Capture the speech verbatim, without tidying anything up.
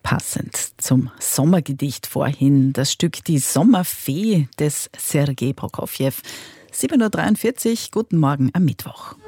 Passend zum Sommergedicht vorhin das Stück Die Sommerfee des Sergei Prokofjew. sieben Uhr dreiundvierzig, guten Morgen am Mittwoch.